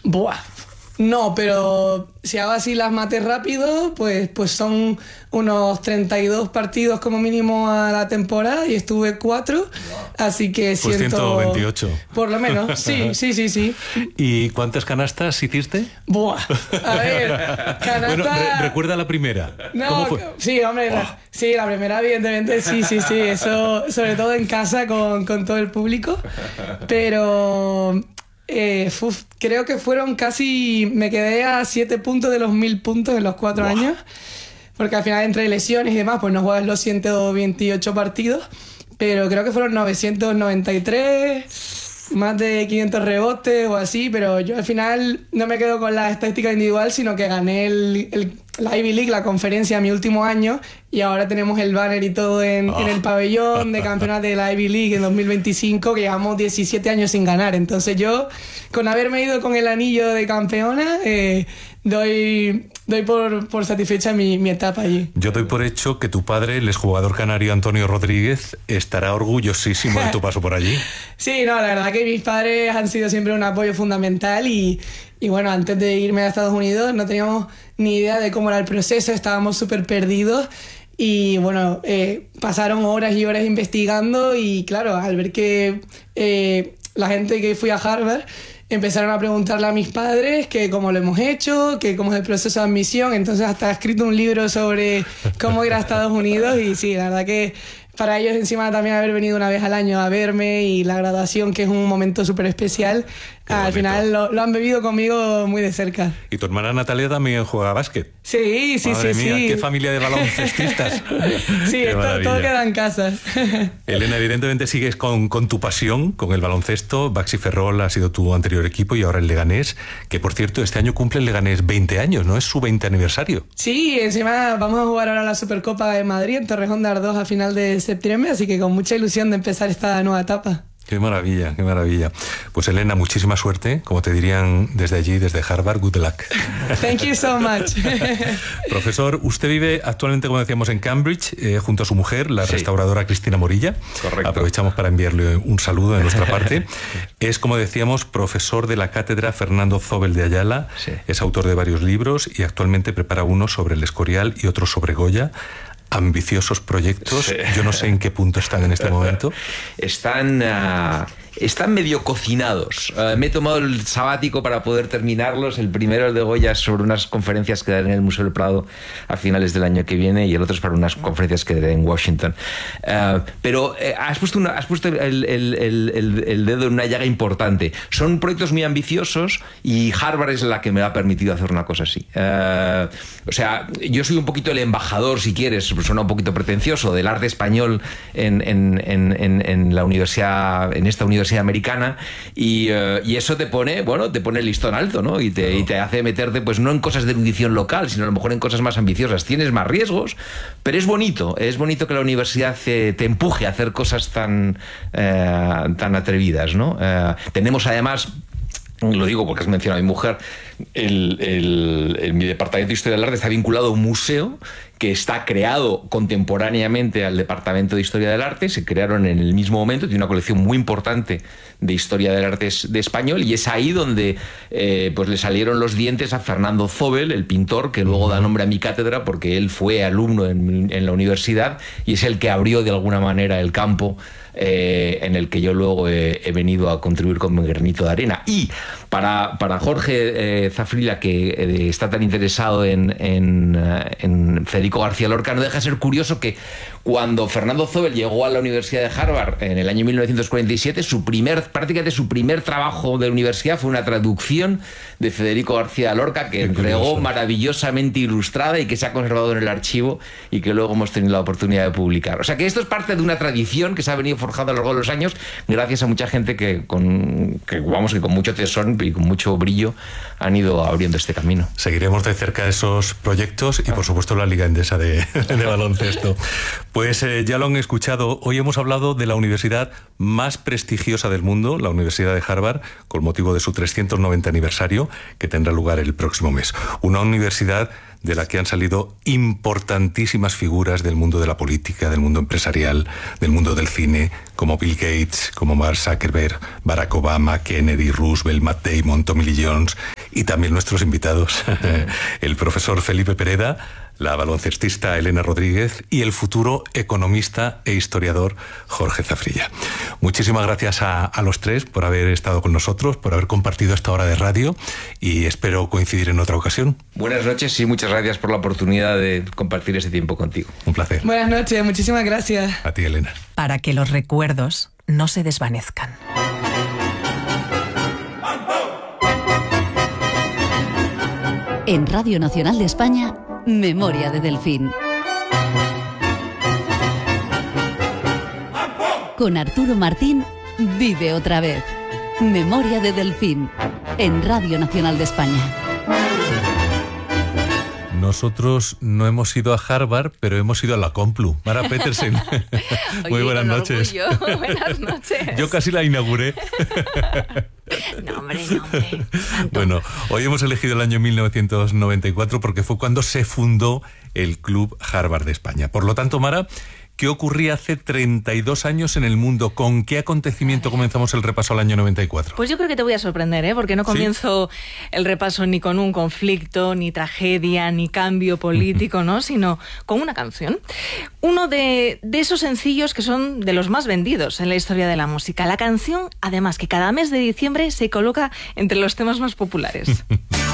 Buah. No, pero si hago así las mates rápido, pues son unos 32 partidos como mínimo a la temporada y estuve 4, así que pues 128. Por lo menos, sí. ¿Y cuántas canastas hiciste? Buah, a ver, canasta... Bueno, recuerda la primera. No, ¿Cómo fue? Sí, hombre, sí, la primera evidentemente, sí, eso sobre todo en casa con todo el público, pero... creo que fueron casi... Me quedé a 7 puntos de los 1000 puntos en los 4 años, porque al final entre lesiones y demás pues no juegas los 128 partidos, pero creo que fueron 993, más de 500 rebotes o así, pero yo al final no me quedo con la estadística individual, sino que gané la Ivy League, la conferencia, mi último año, y ahora tenemos el banner y todo en el pabellón de campeonato de la Ivy League en 2025, que llevamos 17 años sin ganar. Entonces yo, con haberme ido con el anillo de campeona, doy por satisfecha mi etapa allí. Yo doy por hecho que tu padre, el exjugador canario Antonio Rodríguez, estará orgullosísimo de tu paso por allí. Sí, no, la verdad que mis padres han sido siempre un apoyo fundamental y bueno, antes de irme a Estados Unidos no teníamos ni idea de cómo era el proceso, estábamos súper perdidos y bueno, pasaron horas y horas investigando y claro, al ver que la gente que fui a Harvard empezaron a preguntarle a mis padres que cómo lo hemos hecho, que cómo es el proceso de admisión, entonces hasta he escrito un libro sobre cómo ir a Estados Unidos y sí, la verdad que para ellos encima también haber venido una vez al año a verme y la graduación, que es un momento súper especial, al final lo han vivido conmigo muy de cerca. ¿Y tu hermana Natalia también juega básquet? Sí. Madre mía, qué familia de baloncestistas. Sí, todo queda en casa. Elena, evidentemente sigues con tu pasión, con el baloncesto. Baxi Ferrol ha sido tu anterior equipo y ahora el Leganés, que por cierto este año cumple el Leganés 20 años, ¿no? Es su 20 aniversario. Sí, encima vamos a jugar ahora la Supercopa de Madrid en Torrejón de Ardoz a final de septiembre, así que con mucha ilusión de empezar esta nueva etapa. Qué maravilla, qué maravilla. Pues Elena, muchísima suerte, como te dirían desde allí, desde Harvard, good luck. Thank you so much. Profesor, usted vive actualmente, como decíamos, en Cambridge, junto a su mujer, la restauradora Cristina Morilla. Correcto. Aprovechamos para enviarle un saludo de nuestra parte. Es, como decíamos, profesor de la cátedra Fernando Zóbel de Ayala, sí. Es autor de varios libros y actualmente prepara uno sobre el Escorial y otro sobre Goya. Ambiciosos proyectos, sí. Yo no sé en qué punto están en este momento. Están medio cocinados. Me he tomado el sabático para poder terminarlos. El primero, el de Goya, es sobre unas conferencias que daré en el Museo del Prado a finales del año que viene y el otro es para unas conferencias que daré en Washington. Pero has puesto el dedo en una llaga importante. Son proyectos muy ambiciosos y Harvard es la que me ha permitido hacer una cosa así. O sea, yo soy un poquito el embajador, si quieres, suena un poquito pretencioso, del arte español en la universidad, en esta universidad americana y eso te pone el listón alto, ¿no? Y te hace meterte, pues no en cosas de erudición local, sino a lo mejor en cosas más ambiciosas. Tienes más riesgos, pero es bonito que la universidad te empuje a hacer cosas tan atrevidas, ¿no? Tenemos además, lo digo porque has mencionado a mi mujer, mi departamento de Historia del Arte está vinculado a un museo que está creado contemporáneamente al Departamento de Historia del Arte. Se crearon en el mismo momento, tiene una colección muy importante de Historia del Arte de español y es ahí donde pues le salieron los dientes a Fernando Zóbel, el pintor, que luego da nombre a mi cátedra porque él fue alumno en la universidad y es el que abrió de alguna manera el campo en el que yo luego he venido a contribuir con mi granito de arena. Y para Jorge Zafrila, que está tan interesado en Federico García Lorca, no deja de ser curioso que cuando Fernando Zóbel llegó a la Universidad de Harvard en el año 1947, prácticamente su primer trabajo de universidad fue una traducción de Federico García Lorca que entregó maravillosamente ilustrada y que se ha conservado en el archivo y que luego hemos tenido la oportunidad de publicar. O sea que esto es parte de una tradición que se ha venido forjando a lo largo de los años gracias a mucha gente que con mucho tesón y con mucho brillo han ido abriendo este camino. Seguiremos de cerca esos proyectos y por supuesto la Liga Endesa de baloncesto. Pues ya lo han escuchado, hoy hemos hablado de la universidad más prestigiosa del mundo, la Universidad de Harvard, con motivo de su 390 aniversario, que tendrá lugar el próximo mes. Una universidad de la que han salido importantísimas figuras del mundo de la política, del mundo empresarial, del mundo del cine, como Bill Gates, como Mark Zuckerberg, Barack Obama, Kennedy, Roosevelt, Matt Damon, Tommy Lee Jones y también nuestros invitados, el profesor Felipe Pereda, la baloncestista Elena Rodríguez y el futuro economista e historiador Jorge Zafrilla. Muchísimas gracias a los tres por haber estado con nosotros, por haber compartido esta hora de radio, y espero coincidir en otra ocasión. Buenas noches y muchas gracias por la oportunidad de compartir ese tiempo contigo. Un placer. Buenas noches, muchísimas gracias. A ti, Elena. Para que los recuerdos no se desvanezcan. En Radio Nacional de España, Memoria de Delfín. Con Arturo Martín, vive otra vez. Memoria de Delfín. En Radio Nacional de España. Nosotros no hemos ido a Harvard, pero hemos ido a la Complu. Mara Petersen. Muy buenas noches. Buenas noches. Yo casi la inauguré. No, hombre, no, hombre. Bueno, hoy hemos elegido el año 1994 porque fue cuando se fundó el Club Harvard de España. Por lo tanto, Mara, ¿qué ocurría hace 32 años en el mundo? ¿Con qué acontecimiento comenzamos el repaso al año 94? Pues yo creo que te voy a sorprender, porque no comienzo el repaso ni con un conflicto, ni tragedia, ni cambio político, ¿no? Sino con una canción. Uno de esos sencillos que son de los más vendidos en la historia de la música. La canción, además, que cada mes de diciembre se coloca entre los temas más populares.